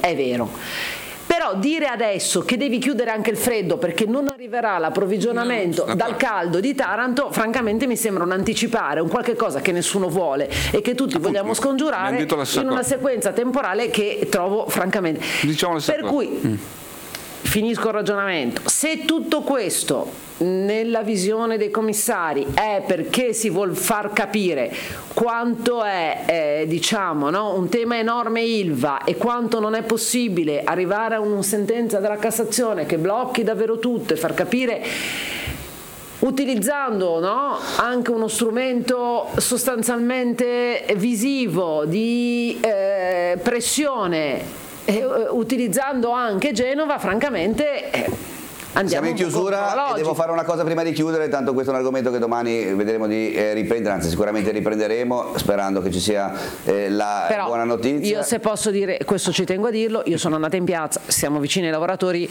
è vero. Però dire adesso che devi chiudere anche il freddo perché non arriverà l'approvvigionamento dal caldo di Taranto, francamente mi sembra un anticipare un qualche cosa che nessuno vuole e che tutti vogliamo scongiurare in una sequenza temporale che trovo francamente. Per cui finisco il ragionamento. Se tutto questo nella visione dei commissari è perché si vuol far capire quanto è diciamo, no, un tema enorme Ilva e quanto non è possibile arrivare a una sentenza della Cassazione che blocchi davvero tutto e far capire utilizzando, no, anche uno strumento sostanzialmente visivo di pressione, utilizzando anche Genova, francamente siamo in chiusura e devo fare una cosa prima di chiudere, tanto questo è un argomento che domani vedremo di riprendere, anzi sicuramente riprenderemo sperando che ci sia la buona notizia. Io, se posso dire, questo ci tengo a dirlo, io sono andata in piazza, siamo vicini ai lavoratori.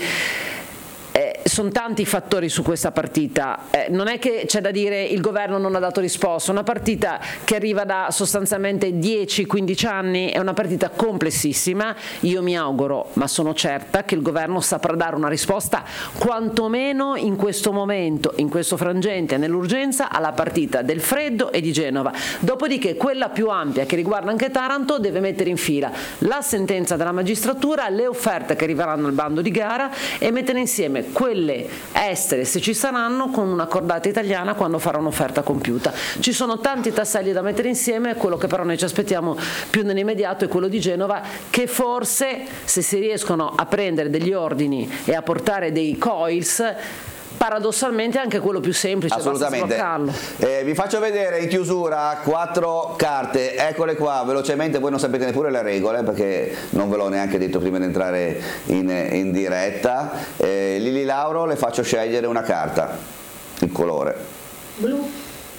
Sono tanti i fattori su questa partita, non è che c'è da dire il governo non ha dato risposta, una partita che arriva da sostanzialmente 10-15 anni, è una partita complessissima. Io mi auguro, ma sono certa, che il governo saprà dare una risposta quantomeno in questo momento, in questo frangente, nell'urgenza, alla partita del freddo e di Genova. Dopodiché quella più ampia che riguarda anche Taranto deve mettere in fila la sentenza della magistratura, le offerte che arriveranno al bando di gara e mettere insieme quelle estere, se ci saranno, con una cordata italiana quando farà un'offerta compiuta. Ci sono tanti tasselli da mettere insieme, quello che però noi ci aspettiamo più nell'immediato è quello di Genova, che forse, se si riescono a prendere degli ordini e a portare dei coils, paradossalmente anche quello più semplice. Assolutamente. Vi faccio vedere in chiusura 4 carte, eccole qua velocemente, voi non sapete neppure le regole perché non ve l'ho neanche detto prima di entrare in diretta. Lili Lauro, le faccio scegliere una carta, il colore blu.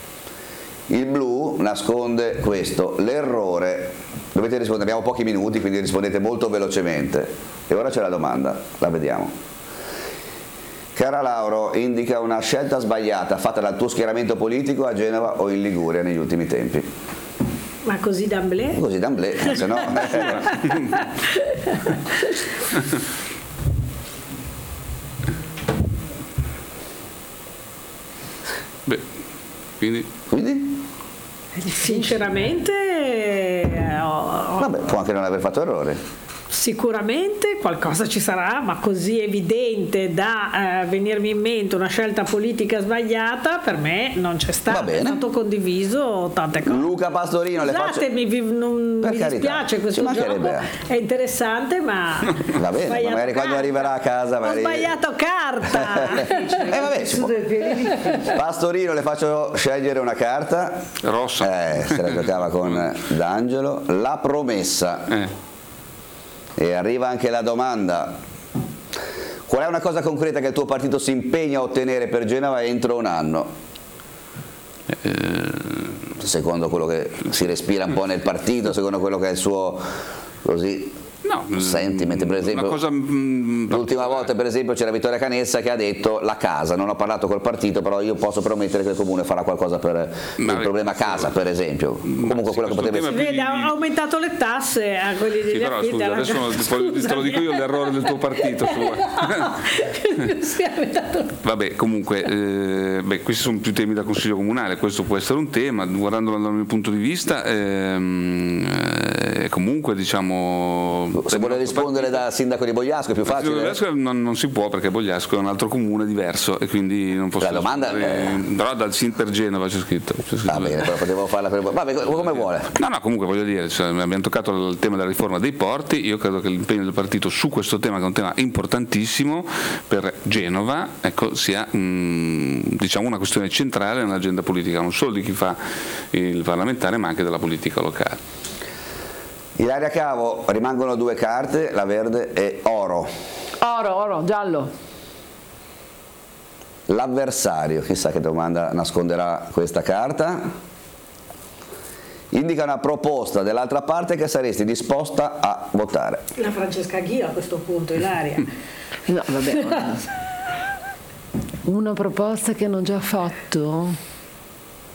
Il blu nasconde questo, l'errore. Dovete rispondere, abbiamo pochi minuti, quindi rispondete molto velocemente. E ora c'è la domanda, la vediamo. Cara Lauro, indica una scelta sbagliata fatta dal tuo schieramento politico a Genova o in Liguria negli ultimi tempi. Ma così d'amblè? Così d'amblè, se no... Beh, quindi? Sinceramente... Vabbè, può anche non aver fatto errore. Sicuramente qualcosa ci sarà, ma così evidente da venirmi in mente una scelta politica sbagliata per me non c'è stato, è stato condiviso tante cose. Luca Pastorino, non mi dispiace, questo gioco è interessante, ma va bene, magari quando arriverà a casa ho sbagliato carta. Pastorino, le faccio scegliere una carta rossa, se la giocava con D'Angelo, la promessa. E arriva anche la domanda: qual è una cosa concreta che il tuo partito si impegna a ottenere per Genova entro un anno? Secondo quello che si respira un po' nel partito, secondo quello che è il suo sentiment, per esempio l'ultima volta per esempio c'era Vittoria Canessa che ha detto la casa, non ho parlato col partito, però io posso promettere che il comune farà qualcosa per il problema casa, per esempio. Comunque quello che potrebbe essere, ha aumentato le tasse a quelli degli affitti. Adesso te lo dico io l'errore del tuo partito. Vabbè, comunque questi sono più temi da consiglio comunale, questo può essere un tema, guardandolo dal mio punto di vista, comunque diciamo, se vuole rispondere da sindaco di Bogliasco è più facile. Bogliasco non si può, perché Bogliasco è un altro comune diverso e quindi non posso. La domanda però dal per Genova c'è scritto. Va bene, però potevo farla per come vuole. No, comunque voglio dire, abbiamo toccato il tema della riforma dei porti. Io credo che l'impegno del partito su questo tema, che è un tema importantissimo per Genova, sia diciamo una questione centrale nell'agenda politica, non solo di chi fa il parlamentare, ma anche della politica locale. Ilaria Cavo, rimangono 2 carte, la verde e oro. Oro, giallo. L'avversario, chissà che domanda nasconderà questa carta. Indica una proposta dell'altra parte che saresti disposta a votare. La Francesca Ghio a questo punto, Ilaria. No, vabbè. Una proposta che hanno già fatto?